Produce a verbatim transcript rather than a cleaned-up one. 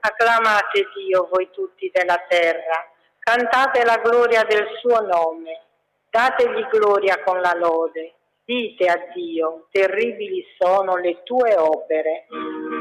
Acclamate Dio voi tutti della terra, cantate la gloria del suo nome, dategli gloria con la lode, dite a Dio, terribili sono le tue opere.